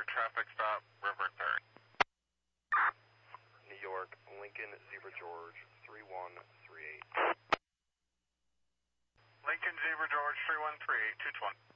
traffic stop, River Ferry. New York, Lincoln, Zebra George, 3138. Lincoln, Zebra George, 3138, 220.